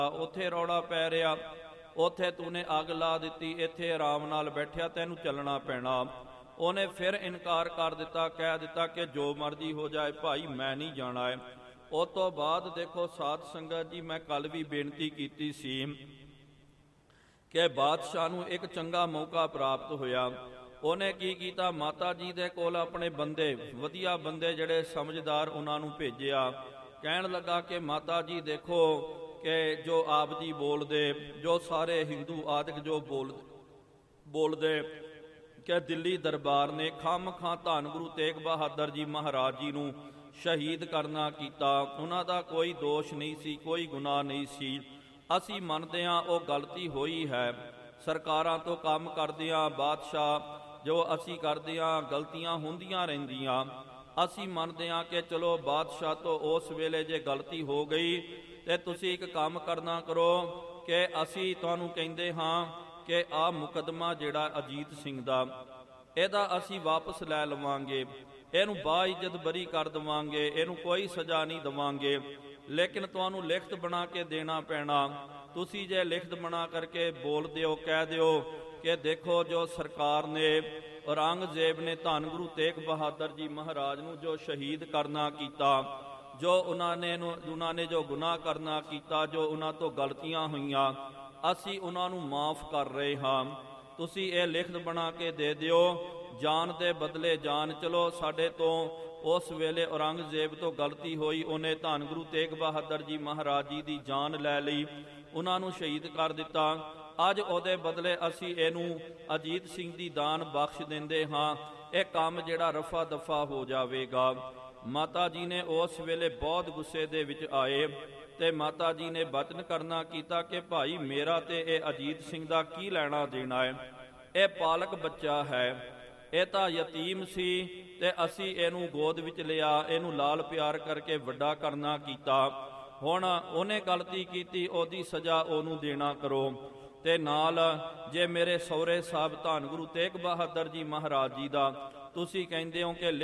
ਉੱਥੇ ਰੌਲਾ ਪੈ ਰਿਹਾ, ਉੱਥੇ ਤੂਨੇ ਅੱਗ ਲਾ ਦਿੱਤੀ, ਇੱਥੇ ਆਰਾਮ ਨਾਲ ਬੈਠਿਆ, ਤੈਨੂੰ ਚੱਲਣਾ ਪੈਣਾ। ਉਹਨੇ ਫਿਰ ਇਨਕਾਰ ਕਰ ਦਿੱਤਾ, ਕਹਿ ਦਿੱਤਾ ਕਿ ਜੋ ਮਰਜ਼ੀ ਹੋ ਜਾਏ ਭਾਈ, ਮੈਂ ਨਹੀਂ ਜਾਣਾ ਹੈ। ਉਸ ਤੋਂ ਬਾਅਦ ਦੇਖੋ ਸਾਧ ਸੰਗਤ ਜੀ, ਮੈਂ ਕੱਲ ਵੀ ਬੇਨਤੀ ਕੀਤੀ ਸੀ ਕਿ ਬਾਦਸ਼ਾਹ ਨੂੰ ਇੱਕ ਚੰਗਾ ਮੌਕਾ ਪ੍ਰਾਪਤ ਹੋਇਆ। ਉਹਨੇ ਕੀ ਕੀਤਾ, ਮਾਤਾ ਜੀ ਦੇ ਕੋਲ ਆਪਣੇ ਬੰਦੇ, ਵਧੀਆ ਬੰਦੇ ਜਿਹੜੇ ਸਮਝਦਾਰ, ਉਹਨਾਂ ਨੂੰ ਭੇਜਿਆ। ਕਹਿਣ ਲੱਗਾ ਕਿ ਮਾਤਾ ਜੀ ਦੇਖੋ ਕਿ ਜੋ ਆਪ ਜੀ ਬੋਲਦੇ, ਜੋ ਸਾਰੇ ਹਿੰਦੂ ਆਦਿਕ ਜੋ ਬੋਲਦੇ ਕਿ ਦਿੱਲੀ ਦਰਬਾਰ ਨੇ ਖਾਮਖਾਂ ਧੰਨ ਗੁਰੂ ਤੇਗ ਬਹਾਦਰ ਜੀ ਮਹਾਰਾਜ ਜੀ ਨੂੰ ਸ਼ਹੀਦ ਕਰਨਾ ਕੀਤਾ, ਉਹਨਾਂ ਦਾ ਕੋਈ ਦੋਸ਼ ਨਹੀਂ ਸੀ, ਕੋਈ ਗੁਨਾਹ ਨਹੀਂ ਸੀ। ਅਸੀਂ ਮੰਨਦੇ ਹਾਂ ਉਹ ਗਲਤੀ ਹੋਈ ਹੈ, ਸਰਕਾਰਾਂ ਤੋਂ ਕੰਮ ਕਰਦਿਆਂ, ਬਾਦਸ਼ਾਹ ਜੋ ਅਸੀਂ ਕਰਦੇ ਹਾਂ, ਗਲਤੀਆਂ ਹੁੰਦੀਆਂ ਰਹਿੰਦੀਆਂ। ਅਸੀਂ ਮੰਨਦੇ ਹਾਂ ਕਿ ਚਲੋ ਬਾਦਸ਼ਾਹ ਤੋਂ ਉਸ ਵੇਲੇ ਜੇ ਗਲਤੀ ਹੋ ਗਈ ਤੇ ਤੁਸੀਂ ਇੱਕ ਕੰਮ ਕਰਨਾ ਕਰੋ ਕਿ ਅਸੀਂ ਤੁਹਾਨੂੰ ਕਹਿੰਦੇ ਹਾਂ ਕਿ ਆਹ ਮੁਕੱਦਮਾ ਜਿਹੜਾ ਅਜੀਤ ਸਿੰਘ ਦਾ, ਇਹਦਾ ਅਸੀਂ ਵਾਪਸ ਲੈ ਲਵਾਂਗੇ, ਇਹਨੂੰ ਬਾਇੱਜ਼ਤ ਬਰੀ ਕਰ ਦੇਵਾਂਗੇ, ਇਹਨੂੰ ਕੋਈ ਸਜ਼ਾ ਨਹੀਂ ਦੇਵਾਂਗੇ, ਲੇਕਿਨ ਤੁਹਾਨੂੰ ਲਿਖਤ ਬਣਾ ਕੇ ਦੇਣਾ ਪੈਣਾ। ਤੁਸੀਂ ਜੇ ਲਿਖਤ ਬਣਾ ਕਰਕੇ ਬੋਲ ਦਿਓ, ਕਹਿ ਦਿਓ ਕਿ ਦੇਖੋ ਜੋ ਸਰਕਾਰ ਨੇ, ਔਰੰਗਜ਼ੇਬ ਨੇ ਧੰਨ ਗੁਰੂ ਤੇਗ ਬਹਾਦਰ ਜੀ ਮਹਾਰਾਜ ਨੂੰ ਜੋ ਸ਼ਹੀਦ ਕਰਨਾ ਕੀਤਾ, ਜੋ ਉਹਨਾਂ ਨੇ ਜੋ ਗੁਨਾਹ ਕਰਨਾ ਕੀਤਾ, ਜੋ ਉਹਨਾਂ ਤੋਂ ਗਲਤੀਆਂ ਹੋਈਆਂ, ਅਸੀਂ ਉਹਨਾਂ ਨੂੰ ਮਾਫ ਕਰ ਰਹੇ ਹਾਂ। ਤੁਸੀਂ ਇਹ ਲਿਖਤ ਬਣਾ ਕੇ ਦੇ ਦਿਓ, ਜਾਨ ਦੇ ਬਦਲੇ ਜਾਨ। ਚਲੋ ਸਾਡੇ ਤੋਂ ਉਸ ਵੇਲੇ ਔਰੰਗਜ਼ੇਬ ਤੋਂ ਗਲਤੀ ਹੋਈ, ਉਹਨੇ ਧੰਨ ਗੁਰੂ ਤੇਗ ਬਹਾਦਰ ਜੀ ਮਹਾਰਾਜ ਜੀ ਦੀ ਜਾਨ ਲੈ ਲਈ, ਉਹਨਾਂ ਨੂੰ ਸ਼ਹੀਦ ਕਰ ਦਿੱਤਾ। ਅੱਜ ਉਹਦੇ ਬਦਲੇ ਅਸੀਂ ਇਹਨੂੰ ਅਜੀਤ ਸਿੰਘ ਦੀ ਦਾਨ ਬਖਸ਼ ਦਿੰਦੇ ਹਾਂ, ਇਹ ਕੰਮ ਜਿਹੜਾ ਰਫਾ ਦਫਾ ਹੋ ਜਾਵੇਗਾ। ਮਾਤਾ ਜੀ ਨੇ ਉਸ ਵੇਲੇ ਬਹੁਤ ਗੁੱਸੇ ਦੇ ਵਿੱਚ ਆਏ ਤੇ ਮਾਤਾ ਜੀ ਨੇ ਬਚਨ ਕਰਨਾ ਕੀਤਾ ਕਿ ਭਾਈ ਮੇਰਾ ਤੇ ਇਹ ਅਜੀਤ ਸਿੰਘ ਦਾ ਕੀ ਲੈਣਾ ਦੇਣਾ ਹੈ, ਇਹ ਪਾਲਕ ਬੱਚਾ ਹੈ, ਇਹ ਤਾਂ ਯਤੀਮ ਸੀ ਤੇ ਅਸੀਂ ਇਹਨੂੰ ਗੋਦ ਵਿੱਚ ਲਿਆ, ਇਹਨੂੰ ਲਾਲ ਪਿਆਰ ਕਰਕੇ ਵੱਡਾ ਕਰਨਾ ਕੀਤਾ। ਹੁਣ ਉਹਨੇ ਗਲਤੀ ਕੀਤੀ, ਉਹਦੀ ਸਜ਼ਾ ਉਹਨੂੰ ਦੇਣਾ ਕਰੋ। ਤੇ ਨਾਲ ਜੇ ਮੇਰੇ ਸਹੁਰੇ ਸਾਹਿਬ ਧੰਨ ਗੁਰੂ ਤੇਗ ਬਹਾਦਰ ਜੀ ਮਹਾਰਾਜ ਜੀ ਦਾ ਤੁਸੀਂ ਕਹਿੰਦੇ ਹੋ ਕਿ